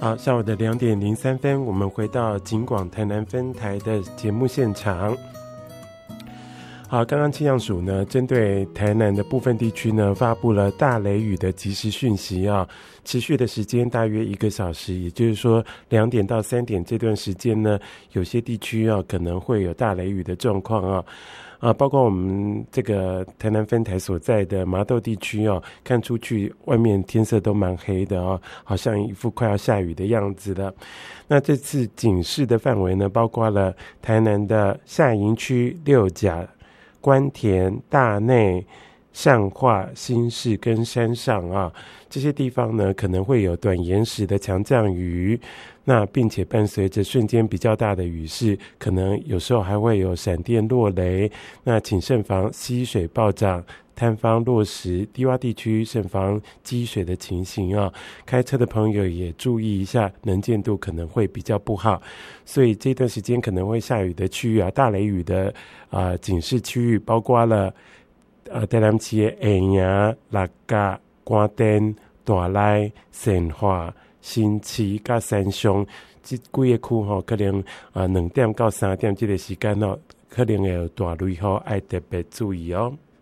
好，下午的2:03，我们回到警广台南分台的节目现场。好，刚刚气象署呢，针对台南的部分地区呢，发布了大雷雨的即时讯息啊，持续的时间大约1个小时，也就是说2点到3点这段时间呢，有些地区啊可能会有大雷雨的状况啊，包括我们这个台南分台所在的麻豆地区哦，看出去外面天色都蛮黑的哦，好像一副快要下雨的样子了。那这次警示的范围呢，包括了台南的下营区、六甲、关田、大内、善化、新市跟山上啊，这些地方呢可能会有短延时的强降雨，那并且伴随着瞬间比较大的雨势，可能有时候还会有闪电落雷，那请慎防溪水暴涨、坍方落石，低洼地区慎防积水的情形啊。开车的朋友也注意一下，能见度可能会比较不好，所以这段时间可能会下雨的区域啊，大雷雨的警示区域包括了台南市的下营、六甲、关田、大内、善化、新市甲山上这几个区可能2点到3点这个时间可能会有大雷雨，要特别注意哦。